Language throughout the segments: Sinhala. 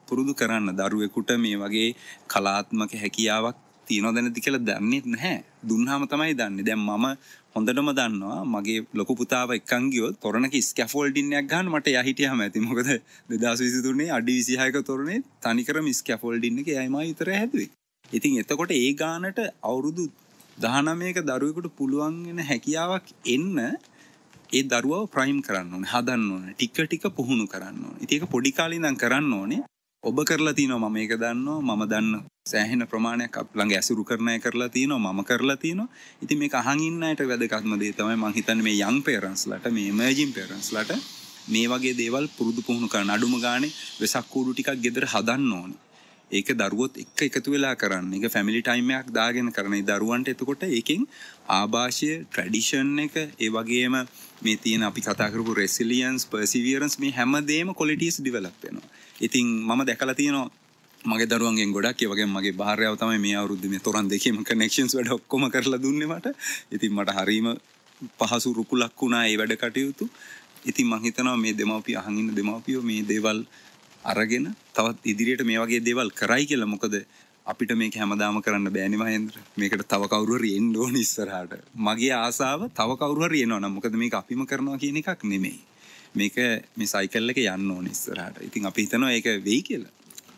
පුරුදු කරන්න දරුවෙකුට මේ වගේ කලාත්මක හැකියාවක් තියෙනවද නැද්ද කියලා දන්නේ නැහැ. දුන්නාම තමයි දන්නේ. දැන් මම හොඳටම දන්නවා මගේ ලොකු පුතාව එක්කන් ගියොත් තොරණක ස්කැෆෝල්ඩින් එකක් ගන්න මට එයා හිටියාම ඇති. මොකද 2023 අඩි 26ක තොරණේ තනිකරම ස්කැෆෝල්ඩින් එක එයායි මා විතර හැදුවේ. ඉතින් එතකොට ඒ ගානට අවුරුදු 19ක දරුවෙකුට පුළුවන් වෙන හැකියාවක් එන්න ඒ දරුවව ප්‍රයිම් කරන්න ඕනේ, හදන්න ඕනේ, ටික ටික පුහුණු කරන්න ඕනේ. ඉතින් ඒක පොඩි කාලේ ඉඳන් කරන්න ඕනේ. ඔබ කරලා තිනවා මම මේක දන්නවා, මම දන්න සෑහෙන ප්‍රමාණයක් අප ළඟ ඇසුරු කරන අය කරලා තිනවා, මම කරලා තිනවා. ඉතින් මේක අහන් ඉන්න අයට වැදගත්ම දේ තමයි මම හිතන්නේ මේ යං පේරන්ට්ස්ලාට, මේ එමර්ජින් පේරන්ට්ස්ලාට මේ වගේ දේවල් පුරුදු පුහුණු කරන අඩුම ගානේ වෙසක් කූඩු ටිකක් ගෙදර හදන්න ඕනේ. ඒක දරුවොත් එක්ක එකතු වෙලා කරන්න. ඒක ෆැමිලි ටයිම් එකක් දාගෙන කරන. ඒ දරුවන්ට එතකොට ඒකෙන් ආభాෂය, ට්‍රැඩිෂන් එක, ඒ වගේම මේ තියෙන අපි කතා කරපු රෙසිලියන්ස්, පර්සිවියරන්ස් මේ හැමදේම ක්වොලිටිස් ඩිවෙලොප් වෙනවා. ඉතින් මම දැකලා තියෙනවා මගේ දරුවන්ගෙන් ගොඩක් ඒ වගේම මගේ භාර්යාව තමයි මේ අවුරුද්දේ මේ තොරන් දෙකේම කනෙක්ෂන්ස් වැඩ ඔක්කොම කරලා දුන්නේ මට. ඉතින් මට හරීම පහසු රුකුලක් වුණා ඒ වැඩ කටයුතු. ඉතින් මම හිතනවා මේ දෙමව්පිය අහන් ඉන්න දෙමව්පියෝ මේ දේවල් අරගෙන තවත් ඉදිරියට මේ වගේ දේවල් කරයි කියලා. මොකද අපිට මේක හැමදාම කරන්න බෑනේ මහේන්ද්‍ර. මේකට තව කවුරු හරි එන්න ඕන ඉස්සරහට. මගේ ආසාව තව කවුරු හරි එනවා නම් මොකද මේක අපිම කරනවා කියන එකක් නෙමෙයි. මේක මේ සයිකල් එක යන්න ඕන ඉස්සරහට. ඉතින් අපි හිතනවා ඒක වෙයි කියලා.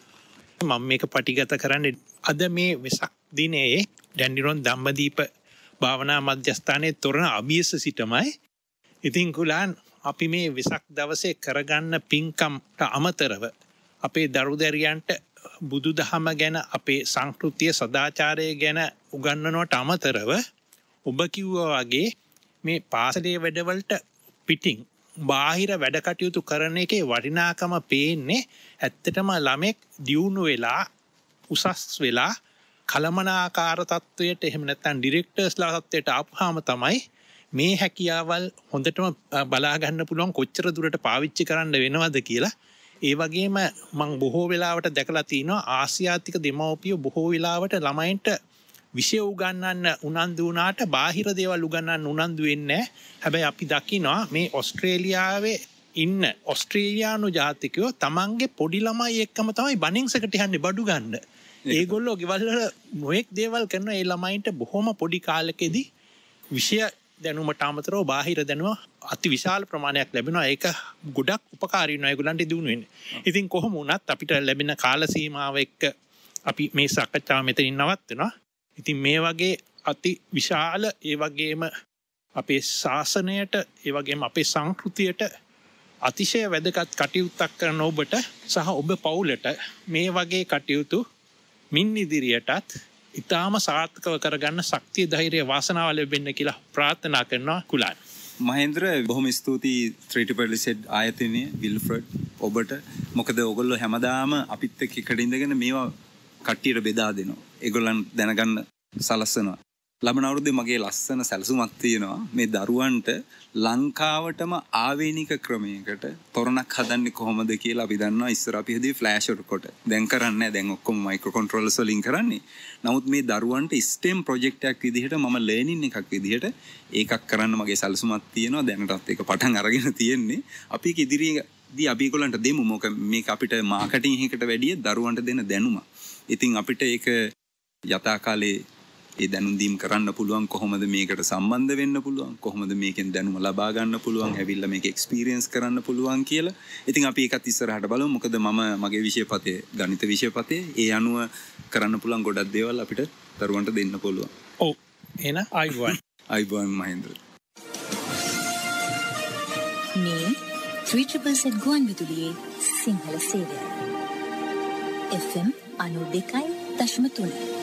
මම මේක පටිගත කරන්නේ අද මේ වෙසක් දිනේ ඩැන්ඩිරොන් ධම්මදීප භාවනා මධ්‍යස්ථානයේ තොරණ අභියස සිටමයි. ඉතින් කුලාන් අපි මේ වෙසක් දවසේ කරගන්න පින්කම්ට අමතරව අපේ දරුදැරියන්ට බුදුදහම ගැන, අපේ සංස්කෘතිය සදාචාරය ගැන උගන්වනවට අමතරව ඔබ කිව්වා වගේ මේ පාසලේ වැඩවලට පිටින් බාහිර වැඩ කටයුතු කරන එකේ වටිනාකම පේන්නේ ඇත්තටම ළමෙක් දියුණු වෙලා උසස් වෙලා කලමනාකාර තත්වයට, එහෙම නැත්නම් ඩිරෙක්ටර්ස්ලා තත්වයට ආපුවාම තමයි මේ හැකියාවල් හොඳටම බලා ගන්න පුළුවන් කොච්චර දුරට පාවිච්චි කරන්න වෙනවද කියලා. ඒ වගේම මම බොහෝ වෙලාවට දැකලා තිනවා ආසියාතික දෙමව්පියෝ බොහෝ වෙලාවට ළමයින්ට විෂය උගන්වන්න උනන්දු වුණාට බාහිර දේවල් උගන්වන්න උනන්දු වෙන්නේ නැහැ. හැබැයි අපි දකිනවා මේ ඕස්ට්‍රේලියාවේ ඉන්න ඕස්ට්‍රේලියානු ජාතිකයෝ තමන්ගේ පොඩි ළමයි එක්කම තමයි බනින්සකට යන්නේ බඩු ගන්න. ඒගොල්ලෝ ගෙවල් වල නොඑක් දේවල් කරන ඒ ළමයින්ට බොහොම පොඩි කාලෙකදී විෂය දැනුමට අමතරව බාහිර දැනුම අති විශාල ප්‍රමාණයක් ලැබෙනවා. ඒක ගොඩක් උපකාරී වෙනවා ඒගොල්ලන්ට දිනු වෙන්නේ. ඉතින් කොහොම වුණත් අපිට ලැබෙන කාල සීමාව එක්ක අපි මේ සාකච්ඡාව මෙතනින් නවත්වනවා. ඉතින් මේ වගේ අති විශාල, ඒ වගේම අපේ ශාසනයට, ඒ වගේම අපේ සංස්කෘතියට අතිශය වැදගත් කටයුත්තක් කරන ඔබට සහ ඔබ පවුලට මේ වගේ කටයුතු මින් ඉදිරියටත් ඉතාම සාර්ථකව කරගන්න ශක්තිය, ධෛර්යය, වාසනාව ලැබෙන්න කියලා ප්‍රාර්ථනා කරනවා කුලාන්. මහේන්ද්‍ර බොහොම ස්තුතියි ත්‍රිටිපර්ලිසෙඩ් ආයතනයේ විල්ෆ්‍රඩ් ඔබට. මොකද ඔයගොල්ලෝ හැමදාම අපිත් එක්ක එකට ඉඳගෙන මේවා කට්ටියට බෙදා දෙනවා. ඒගොල්ලන් දැනගන්න සලස්සනවා. ලබන අවුරුද්දේ මගේ ලස්සන සැලසුමක් තියෙනවා. මේ දරුවන්ට ලංකාවටම ආවේනික ක්‍රමයකට තොරණක් හදන්නේ කොහොමද කියලා අපි දන්නවා. ඉස්සර අපි හදී ෆ්ලෑෂ් කොට. දැන් කරන්නේ නැහැ. දැන් ඔක්කොම මයික්‍රෝ කන්ට්‍රෝලර්ස් වලින් කරන්නේ. නමුත් මේ දරුවන්ට STEM ප්‍රොජෙක්ට් එකක් විදිහට මම ලර්නින් එකක් විදිහට ඒකක් කරන්න මගේ සැලසුමක් තියෙනවා. දැනටත් ඒක පටන් අරගෙන තියෙන්නේ. අපි ඒක ඉදිරියේදී අපි ඒගොල්ලන්ට දෙමු. මොකද මේක අපිට මාකටිං එකකට වැඩිය දරුවන්ට දෙන දැනුම. ඉතින් අපිට ඒක යථා කාලේ ඒ දැනුම් දීම් කරන්න පුළුවන්. කොහොමද මේකට සම්බන්ධ වෙන්න පුළුවන්, කොහොමද මේකෙන් දැනුම ලබා ගන්න පුළුවන්, ඇවිල්ලා මේක එක්ස්පීරියන්ස් කරන්න පුළුවන් කියලා. ඉතින් අපි ඒකත් ඉස්සරහට බලමු. මොකද මම මගේ විෂය පතේ ගණිත විෂය පතේ ඒ අනුව කරන්න පුළුවන් ගොඩක් දේවල් අපිට දරුවන්ට දෙන්න පුළුවන්. ඔව් එහෙනම් අයිබෝන් මහේන්ද්‍ර. මේ 3ZZ ගුවන්විදුලියේ සිංහල සේවය FM 92.3